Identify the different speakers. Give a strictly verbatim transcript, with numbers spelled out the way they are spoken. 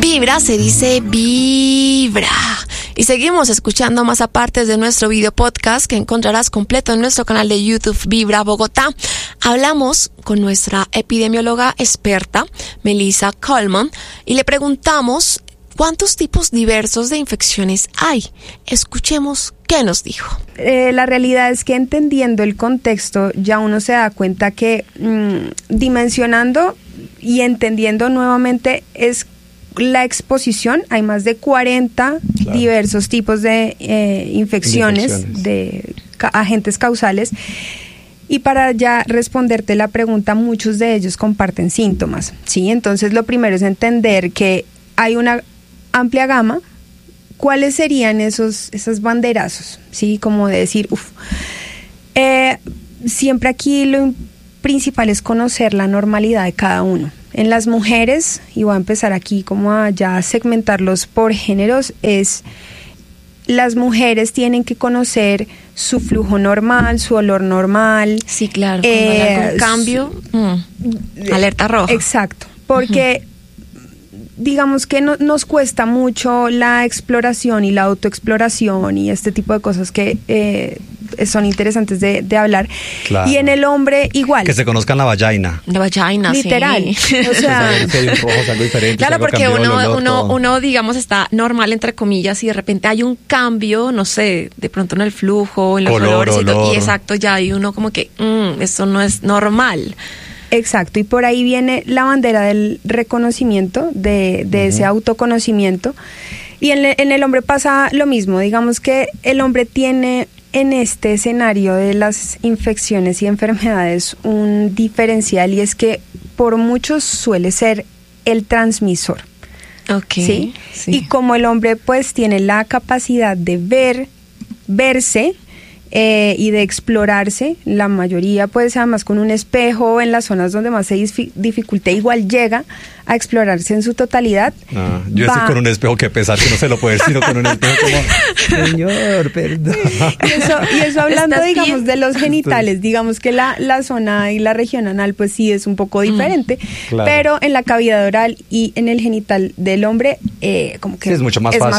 Speaker 1: Vibra se dice vibra. Y seguimos escuchando más apartes de nuestro video podcast que encontrarás completo en nuestro canal de YouTube Vibra Bogotá. Hablamos con nuestra epidemióloga experta, Melissa Coleman, y le preguntamos cuántos tipos diversos de infecciones hay. Escuchemos qué nos dijo.
Speaker 2: Eh, la realidad es que entendiendo el contexto ya uno se da cuenta que mmm, dimensionando y entendiendo nuevamente es la exposición, hay más de cuarenta claro. diversos tipos de eh, infecciones, de, infecciones. de ca- agentes causales. Y para ya responderte la pregunta, muchos de ellos comparten síntomas, ¿sí? Entonces lo primero es entender que hay una amplia gama. ¿Cuáles serían esos, esos banderazos? ¿Sí? Como de decir, uff. Eh, siempre aquí lo principal es conocer la normalidad de cada uno. En las mujeres, y voy a empezar aquí como a ya segmentarlos por géneros, es las mujeres tienen que conocer su flujo normal, su olor normal.
Speaker 1: Sí, claro, cuando eh, hay algún cambio, mm, alerta roja.
Speaker 2: Exacto, porque uh-huh. digamos que no, nos cuesta mucho la exploración y la autoexploración y este tipo de cosas que eh, son interesantes de, de hablar. Claro. Y en el hombre igual.
Speaker 3: Que se conozcan la vagina.
Speaker 1: La vagina,
Speaker 2: literal.
Speaker 1: Sí.
Speaker 2: O sea,
Speaker 3: si hay un rojo, algo diferente.
Speaker 1: Claro, porque
Speaker 3: cambió,
Speaker 1: uno,
Speaker 3: olor,
Speaker 1: uno, uno, digamos, está normal, entre comillas, y de repente hay un cambio, no sé, de pronto en el flujo, en los
Speaker 3: olor,
Speaker 1: olores,
Speaker 3: olor.
Speaker 1: Y, todo, y exacto, ya hay uno como que, mmm, esto no es normal.
Speaker 2: Exacto, y por ahí viene la bandera del reconocimiento, de, de uh-huh. ese autoconocimiento. Y en, en el hombre pasa lo mismo, digamos que el hombre tiene en este escenario de las infecciones y enfermedades un diferencial, y es que por muchos suele ser el transmisor.
Speaker 1: Okay,
Speaker 2: ¿sí?
Speaker 1: Sí.
Speaker 2: Y como el hombre pues tiene la capacidad de ver, verse, Eh, y de explorarse, la mayoría pues además con un espejo en las zonas donde más se disfi- dificulte, igual llega a explorarse en su totalidad.
Speaker 3: Ah, yo estoy con un espejo que pesar, que no se lo puede decir, sino con un espejo como, señor, perdón.
Speaker 2: Y eso, y eso hablando, digamos, bien? de los genitales, digamos que la, la zona y la región anal pues sí es un poco diferente, mm, claro. pero en la cavidad oral y en el genital del hombre, eh, como que
Speaker 3: sí, es mucho más
Speaker 2: es
Speaker 3: fácil.